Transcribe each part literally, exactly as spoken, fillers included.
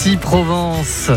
Ici Provence.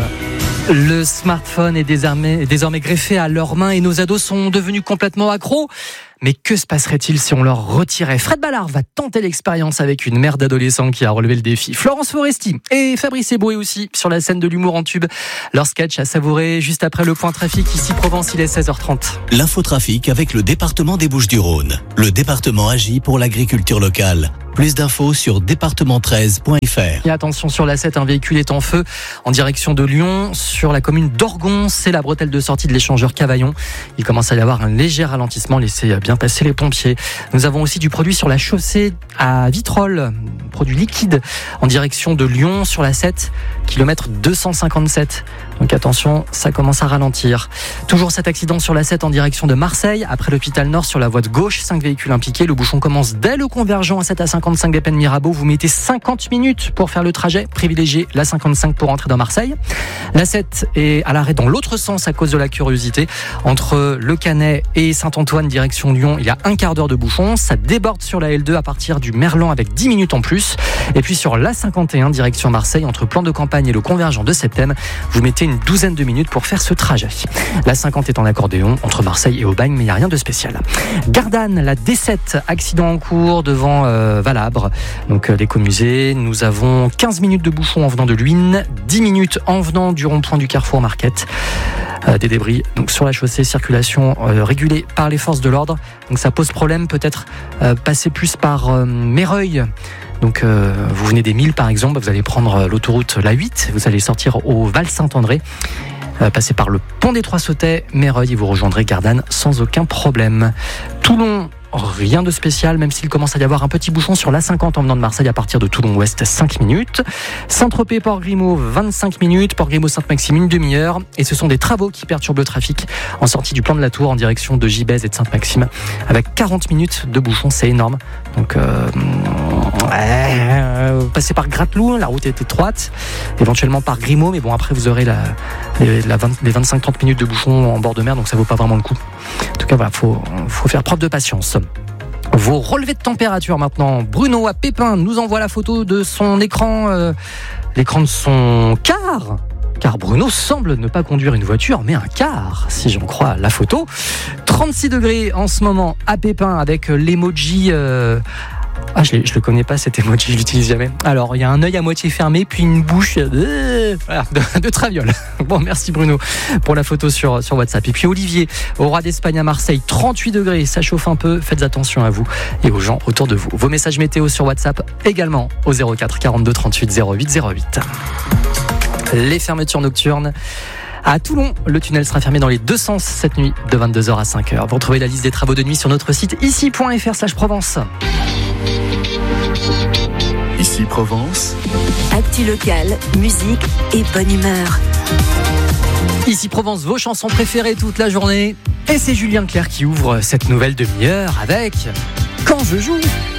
Le smartphone est désormais, est désormais greffé à leurs mains et nos ados sont devenus complètement accros. Mais que se passerait-il si on leur retirait ? Fred Ballard va tenter l'expérience avec une mère d'adolescents qui a relevé le défi. Florence Foresti et Fabrice Eboué aussi sur la scène de l'humour en tube. Leur sketch à savourer juste après le point trafic. Ici Provence, il est seize heures trente. L'infotrafic avec le département des Bouches-du-Rhône. Le département agit pour l'agriculture locale. Plus d'infos sur département treize point f r. Et attention sur l'A sept, un véhicule est en feu en direction de Lyon, sur la commune d'Orgon. C'est la bretelle de sortie de l'échangeur Cavaillon. Il commence à y avoir un léger ralentissement. Laissez bien passer les pompiers. Nous avons aussi du produit sur la chaussée à Vitrolles, produit liquide en direction de Lyon sur l'A sept, kilomètre deux cent cinquante-sept. Donc attention, ça commence à ralentir. Toujours cet accident sur l'A sept en direction de Marseille, après l'hôpital Nord sur la voie de gauche, cinq véhicules impliqués. Le bouchon commence dès le convergent à sept à cinquante-cinq des Pennes Mirabeau. Vous mettez cinquante minutes pour faire le trajet. Privilégiez la cinquante-cinq pour entrer dans Marseille. L'A sept est à l'arrêt dans l'autre sens à cause de la curiosité. Entre Le Canet et Saint-Antoine, direction Lyon, il y a un quart d'heure de bouchon. Ça déborde sur la L deux à partir du Merlan avec dix minutes en plus. Et puis sur l'A cinquante et un, direction Marseille, entre Plan de Campagne et le convergent de Septem, vous mettez une douzaine de minutes pour faire ce trajet. La cinquante est en accordéon entre Marseille et Aubagne, mais il n'y a rien de spécial. Gardanne, la D sept, accident en cours devant euh, Valabre, donc euh, l'écomusée. Nous avons quinze minutes de bouchon en venant de Luynes, dix minutes en venant du rond-point du Carrefour Marquette. Euh, des débris donc sur la chaussée, circulation euh, régulée par les forces de l'ordre. Donc ça pose problème, peut-être euh, passer plus par euh, Méreuil. Donc euh, vous venez des Milles par exemple, vous allez prendre l'autoroute la huit, vous allez sortir au Val-Saint-André, euh, passer par le pont des Trois Sautets, Méreuil et vous rejoindrez Gardanne sans aucun problème. Toulon, rien de spécial, même s'il commence à y avoir un petit bouchon sur l'A cinquante en venant de Marseille à partir de Toulon-Ouest, cinq minutes. Saint-Tropez, Port-Grimaud, vingt-cinq minutes. Port-Grimaud-Sainte-Maxime, une demi-heure. Et ce sont des travaux qui perturbent le trafic en sortie du plan de la Tour en direction de Gibès et de Sainte-Maxime, avec quarante minutes de bouchon, c'est énorme. Donc, euh, euh, passez par Gratteloup, la route est étroite, éventuellement par Grimaud, mais bon, après vous aurez la, les, la vingt, les vingt-cinq trente minutes de bouchon en bord de mer, donc ça vaut pas vraiment le coup. En tout cas, voilà, faut, faut faire preuve de patience. Vos relevés de température maintenant. Bruno à Pépin nous envoie la photo de son écran, euh, l'écran de son car. Car Bruno semble ne pas conduire une voiture, mais un car, si j'en crois la photo. trente-six degrés en ce moment à Pépin avec l'emoji... Euh Ah, je ne le connais pas cet emoji, je l'utilise jamais. Alors, il y a un œil à moitié fermé, puis une bouche euh, voilà, de, de traviole. Bon, merci Bruno pour la photo sur, sur WhatsApp. Et puis Olivier, au Roi d'Espagne à Marseille, trente-huit degrés, ça chauffe un peu. Faites attention à vous et aux gens autour de vous. Vos messages météo sur WhatsApp également au zéro quatre quarante-deux trente-huit zéro huit zéro huit. Les fermetures nocturnes. À Toulon, le tunnel sera fermé dans les deux sens cette nuit de vingt-deux heures à cinq heures. Vous retrouvez la liste des travaux de nuit sur notre site ici point f r slash Provence. Ici Provence. Actu locale, musique et bonne humeur. Ici Provence, vos chansons préférées toute la journée. Et c'est Julien Clerc qui ouvre cette nouvelle demi-heure avec Quand je joue.